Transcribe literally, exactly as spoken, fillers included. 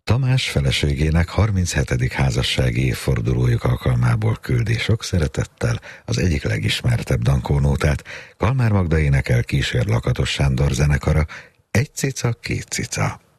Tamás feleségének harminchetedik házassági évfordulójuk alkalmából küldi sok szeretettel az egyik legismertebb dankónótát. Kalmár Magda énekel, kísér Lakatos Sándor zenekara, Egy cica, két cica.